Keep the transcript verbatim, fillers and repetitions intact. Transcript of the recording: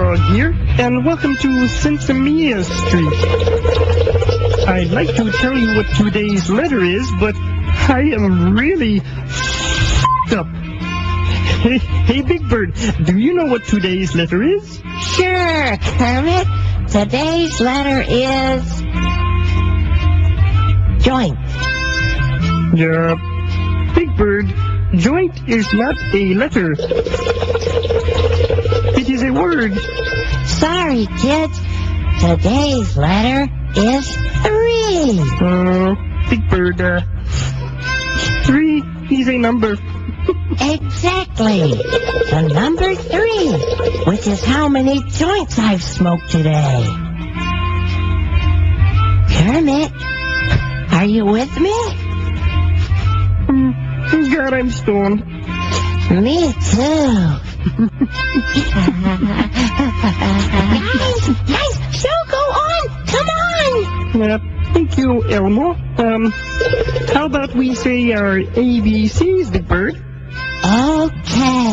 Dog here, and welcome to Sensimia Street. I'd like to tell you what today's letter is, but I am really f***ed up. Hey, hey, Big Bird, do you know what today's letter is? Sure, Kermit. Today's letter is joint. Yeah, Big Bird, joint is not a letter. It is a word. Sorry, kids. Today's letter is three. Uh, Big Bird, uh, three is a number. Exactly. The number three, which is how many joints I've smoked today. Kermit, are you with me? Mm, God, I'm stoned. Me too. guys, guys, show go on. Come on. Uh, thank you, Elmo. Um, how about we say our A B Cs, Big Bird? Okay.